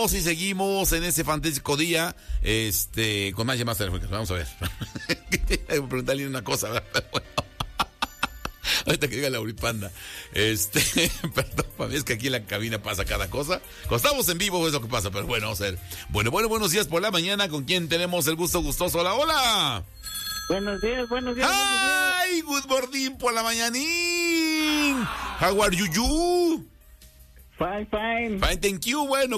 y seguimos en ese fantástico día, con más llamadas telefónicas. Vamos a ver. Voy a preguntarle una cosa, ¿verdad? Pero bueno. Ahorita que diga la Uripanda. Perdón, para mí es que aquí en la cabina pasa cada cosa. Cuando estamos en vivo es lo que pasa, pero bueno, vamos a ver. Bueno, buenos días por la mañana. ¿Con quién tenemos el gusto gustoso? Hola, hola. Buenos días. Hi, good morning por la mañanín. How are you? Fine. Fine, thank you. Bueno,